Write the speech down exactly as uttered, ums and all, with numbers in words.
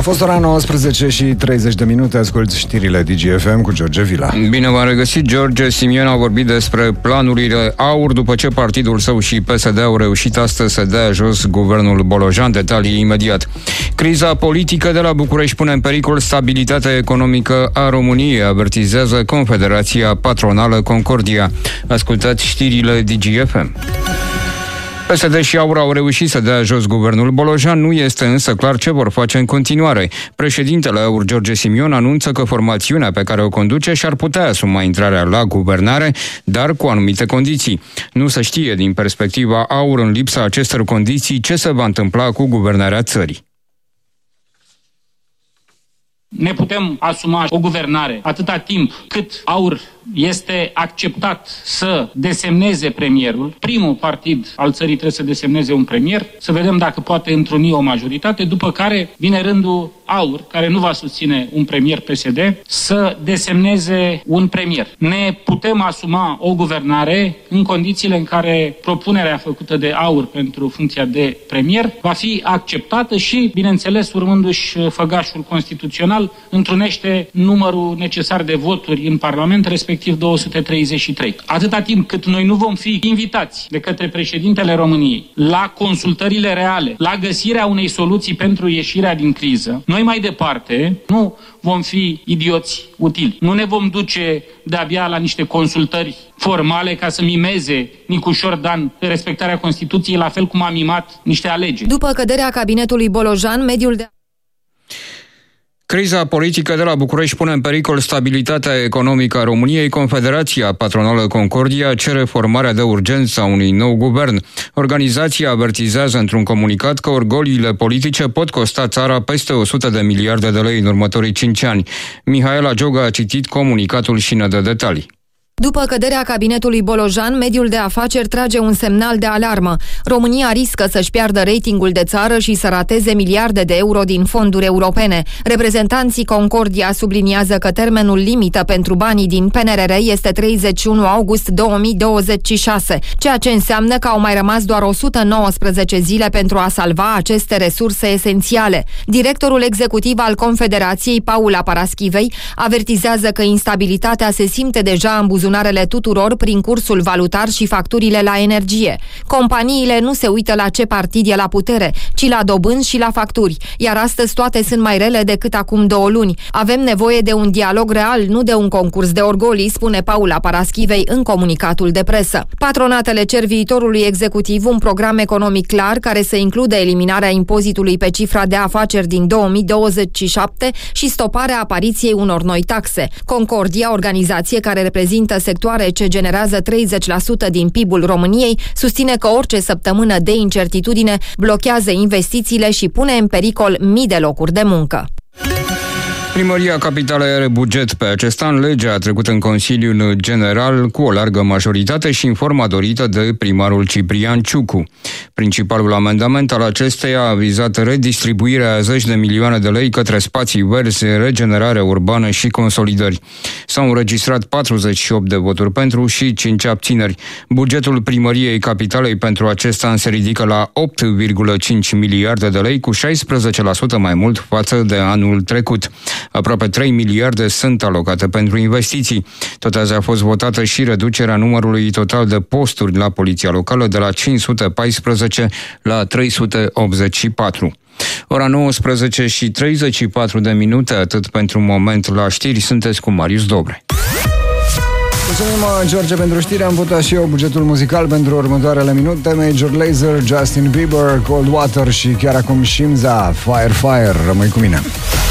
fost ora nouăsprezece și treizeci de minute, asculți știrile D G F M cu George Vila. Bine v-am regăsit. George Simion a vorbit despre planurile AUR după ce partidul său și P S D au reușit astăzi să dea jos guvernul Bolojan. Detalii imediat. Criza politică de la București pune în pericol stabilitatea economică a României, avertizează Confederația Patronală Concordia. Ascultați știrile D G F M. P S D și AUR au reușit să dea jos guvernul Bolojan, nu este însă clar ce vor face în continuare. Președintele AUR, George Simion, anunță că formațiunea pe care o conduce și-ar putea asuma intrarea la guvernare, dar cu anumite condiții. Nu se știe din perspectiva AUR, în lipsa acestor condiții, ce se va întâmpla cu guvernarea țării. Ne putem asuma o guvernare atâta timp cât AUR este acceptat să desemneze premierul. Primul partid al țării trebuie să desemneze un premier, să vedem dacă poate întruni o majoritate, după care vine rândul AUR, care nu va susține un premier P S D, să desemneze un premier. Ne putem asuma o guvernare în condițiile în care propunerea făcută de AUR pentru funcția de premier va fi acceptată și, bineînțeles, urmându-și făgașul constituțional, întrunește numărul necesar de voturi în Parlament, respectiv două sute treizeci și trei. Atâta timp cât noi nu vom fi invitați de către președintele României la consultările reale, la găsirea unei soluții pentru ieșirea din criză, noi mai departe nu vom fi idioți utili. Nu ne vom duce de-abia la niște consultări formale ca să mimeze Nicușor Dan respectarea Constituției, la fel cum a mimat niște alegeri. După căderea cabinetului Bolojan, mediul de... Criza politică de la București pune în pericol stabilitatea economică a României. Confederația Patronală Concordia cere formarea de urgență a unui nou guvern. Organizația avertizează într-un comunicat că orgoliile politice pot costa țara peste o sută de miliarde de lei în următorii cinci ani. Mihaela Gioga a citit comunicatul și ne dă detalii. După căderea cabinetului Bolojan, mediul de afaceri trage un semnal de alarmă. România riscă să-și piardă ratingul de țară și să rateze miliarde de euro din fonduri europene. Reprezentanții Concordia subliniază că termenul limită pentru banii din P N R R este treizeci și unu august două mii douăzeci și șase, ceea ce înseamnă că au mai rămas doar o sută nouăsprezece zile pentru a salva aceste resurse esențiale. Directorul executiv al Confederației, Paula Paraschivei, avertizează că instabilitatea se simte deja în buzunarele tuturor prin cursul valutar și facturile la energie. Companiile nu se uită la ce partid e la putere, ci la dobânzi și la facturi, iar astăzi toate sunt mai rele decât acum două luni. Avem nevoie de un dialog real, nu de un concurs de orgolii, spune Paula Paraschivei în comunicatul de presă. Patronatele cer viitorului executiv un program economic clar care să includă eliminarea impozitului pe cifra de afaceri din două mii douăzeci și șapte și stoparea apariției unor noi taxe. Concordia, organizație care reprezintă sectoare ce generează treizeci la sută din P I B-ul României, susține că orice săptămână de incertitudine blochează investițiile și pune în pericol mii de locuri de muncă. Primăria Capitalei are buget pe acest an. Legea a trecut în Consiliul General cu o largă majoritate și în forma dorită de primarul Ciprian Ciucu. Principalul amendament al acesteia a vizat redistribuirea a zeci de milioane de lei către spații verzi, regenerare urbană și consolidări. S-au înregistrat patruzeci și opt de voturi pentru și cinci abțineri. Bugetul Primăriei Capitalei pentru acest an se ridică la opt virgulă cinci miliarde de lei, cu șaisprezece la sută mai mult față de anul trecut. Aproape trei miliarde sunt alocate pentru investiții. Tot azi a fost votată și reducerea numărului total de posturi la Poliția Locală de la cinci sute paisprezece la trei sute optzeci și patru. Ora nouăsprezece și treizeci și patru de minute, atât pentru moment la știri, sunteți cu Marius Dobre. Mulțumim, George, pentru știri. Am votat și eu bugetul muzical pentru următoarele minute. Major Lazer, Justin Bieber, Cold Water și chiar acum Shimza, Fire Fire. Rămâi cu mine.